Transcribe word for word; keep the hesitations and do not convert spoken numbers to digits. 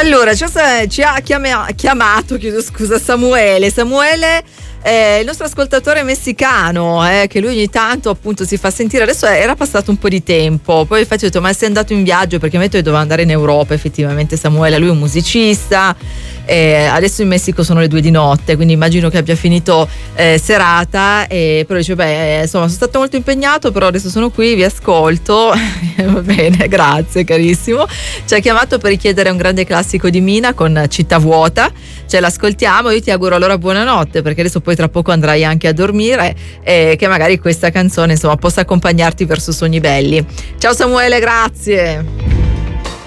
Allora, ci ha, ci ha chiama, chiamato, chiedo scusa, Samuele. Samuele è il nostro ascoltatore messicano, eh, che lui ogni tanto appunto si fa sentire. Adesso era passato un po' di tempo, poi infatti ho detto: ma sei andato in viaggio? Perché mi ha detto che doveva andare in Europa. Effettivamente Samuele, lui è un musicista, eh, adesso in Messico sono le due di notte, quindi immagino che abbia finito eh, serata, e però dice: beh, insomma, sono stato molto impegnato, però adesso sono qui, vi ascolto. Va bene, grazie carissimo. Ci ha chiamato per richiedere un grande classico di Mina con Città vuota. Ce l'ascoltiamo. Io ti auguro allora buonanotte, perché adesso poi tra poco andrai anche a dormire, e che magari questa canzone insomma possa accompagnarti verso sogni belli. Ciao Samuele, grazie.